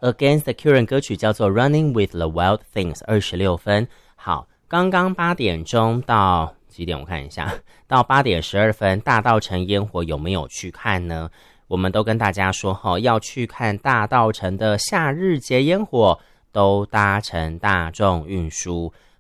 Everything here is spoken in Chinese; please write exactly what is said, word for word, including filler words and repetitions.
Against the Current 歌曲叫做 Running with the Wild Things 二十六分。好，刚刚八点钟到几点我看一下，到八点十二分大稻埕烟火有没有去看呢？我们都跟大家说齁，要去看大稻埕的夏日节烟火都搭乘大众运输。